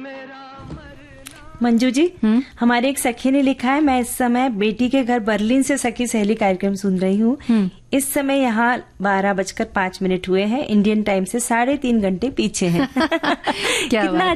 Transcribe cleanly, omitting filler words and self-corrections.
मंजू जी, हमारे एक सखी ने लिखा है, मैं इस समय बेटी के घर बर्लिन से सखी सहेली कार्यक्रम सुन रही हूँ। इस समय यहाँ 12:05 हुए हैं। इंडियन टाइम से 3.5 घंटे पीछे हैं। क्या कितना